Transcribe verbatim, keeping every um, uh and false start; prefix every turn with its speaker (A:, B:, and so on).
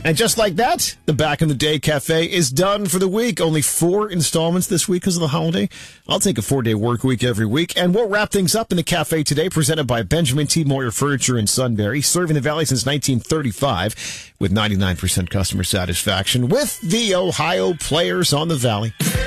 A: And just like that, the Back in the Day Cafe is done for the week. Only four installments this week because of the holiday. I'll take a four-day work week every week. And we'll wrap things up in the cafe today, presented by Benjamin T. Moyer Furniture in Sunbury, serving the Valley since nineteen thirty-five with ninety-nine percent customer satisfaction with the Ohio players on the Valley.